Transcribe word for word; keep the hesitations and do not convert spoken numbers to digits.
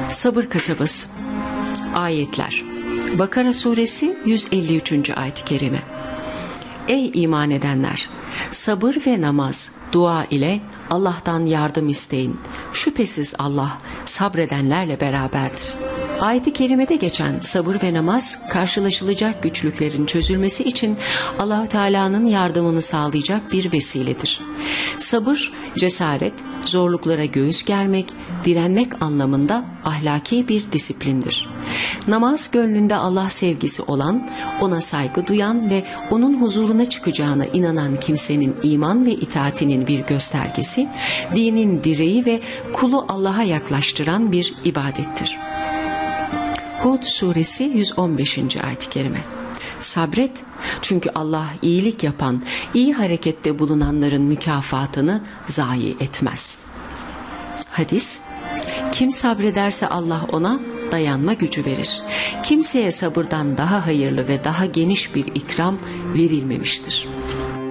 Sabır kasabası. Ayetler. Bakara suresi yüz elli üçüncü ayet-i kerime. Ey iman edenler! Sabır ve namaz, dua ile Allah'tan yardım isteyin. Şüphesiz Allah sabredenlerle beraberdir. Ayet-i kerimede geçen sabır ve namaz, karşılaşılacak güçlüklerin çözülmesi için Allah-u Teala'nın yardımını sağlayacak bir vesiledir. Sabır, cesaret, zorluklara göğüs germek, direnmek anlamında ahlaki bir disiplindir. Namaz, gönlünde Allah sevgisi olan, ona saygı duyan ve onun huzuruna çıkacağına inanan kimsenin iman ve itaatinin bir göstergesi, dinin direği ve kulu Allah'a yaklaştıran bir ibadettir. Hud suresi yüz on beşinci ayet-i kerime. Sabret, çünkü Allah iyilik yapan, iyi harekette bulunanların mükafatını zayi etmez. Hadis, kim sabrederse Allah ona dayanma gücü verir. Kimseye sabırdan daha hayırlı ve daha geniş bir ikram verilmemiştir.